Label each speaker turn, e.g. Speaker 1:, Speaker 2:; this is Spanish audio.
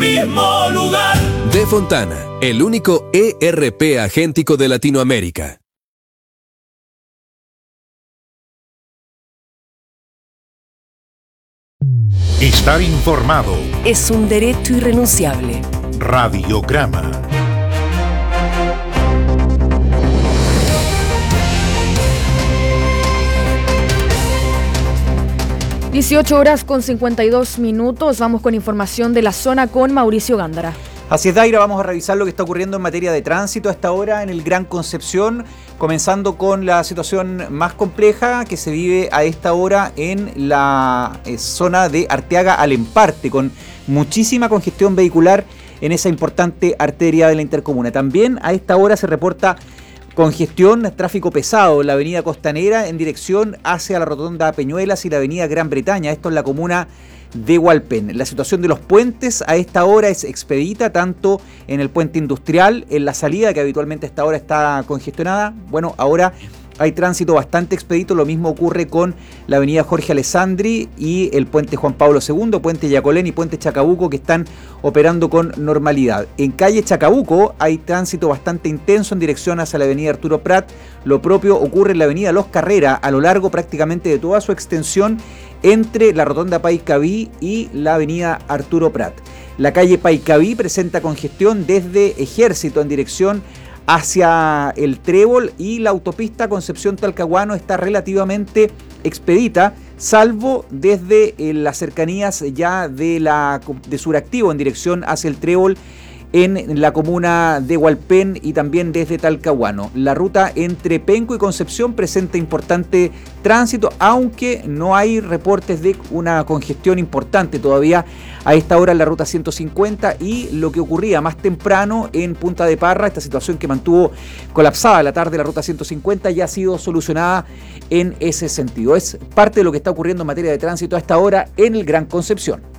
Speaker 1: mismo lugar.
Speaker 2: De Fontana, el único ERP agéntico de Latinoamérica.
Speaker 3: Estar informado
Speaker 4: es un derecho irrenunciable.
Speaker 3: Radiograma.
Speaker 5: (18:52). Vamos con información de la zona con Mauricio Gándara.
Speaker 6: Así es, Daira, vamos a revisar lo que está ocurriendo en materia de tránsito a esta hora en el Gran Concepción, comenzando con la situación más compleja que se vive a esta hora en la zona de Arteaga al Emparte, con muchísima congestión vehicular en esa importante arteria de la intercomuna. También a esta hora se reporta congestión, tráfico pesado en la avenida Costanera en dirección hacia la rotonda Peñuelas y la avenida Gran Bretaña, esto en la comuna de Hualpén. La situación de los puentes a esta hora es expedita, tanto en el puente industrial, en la salida, que habitualmente a esta hora está congestionada. Bueno, ahora hay tránsito bastante expedito, lo mismo ocurre con la avenida Jorge Alessandri y el puente Juan Pablo II, puente Yacolén y puente Chacabuco, que están operando con normalidad. En calle Chacabuco hay tránsito bastante intenso en dirección hacia la avenida Arturo Prat. Lo propio ocurre en la avenida Los Carrera, a lo largo prácticamente de toda su extensión entre la rotonda Paicaví y la avenida Arturo Prat. La calle Paicaví presenta congestión desde Ejército en dirección hacia el Trébol, y la autopista Concepción-Talcahuano está relativamente expedita, salvo desde las cercanías ya de Suractivo en dirección hacia el Trébol en la comuna de Hualpén y también desde Talcahuano. La ruta entre Penco y Concepción presenta importante tránsito, aunque no hay reportes de una congestión importante todavía a esta hora en la ruta 150, y lo que ocurría más temprano en Punta de Parra, esta situación que mantuvo colapsada la tarde de la ruta 150, ya ha sido solucionada en ese sentido. Es parte de lo que está ocurriendo en materia de tránsito a esta hora en el Gran Concepción.